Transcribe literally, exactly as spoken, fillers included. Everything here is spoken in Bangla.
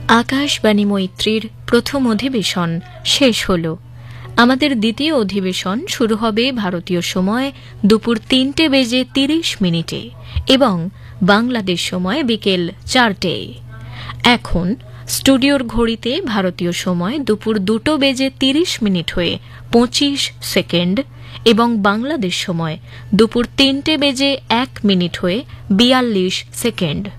আকাশবাণী মৈত্রীর প্রথম অধিবেশন শেষ হল। আমাদের দ্বিতীয় অধিবেশন শুরু হবে ভারতীয় সময় দুপুর তিনটে বেজে তিরিশ মিনিটে এবং বাংলাদেশ সময় বিকেল চারটে। এখন স্টুডিওর ঘড়িতে ভারতীয় সময় দুপুর দুটো বেজে তিরিশ মিনিট হয়ে পঁচিশ সেকেন্ড এবং বাংলাদেশ সময় দুপুর তিনটে বেজে এক মিনিট হয়ে বিয়াল্লিশ সেকেন্ড।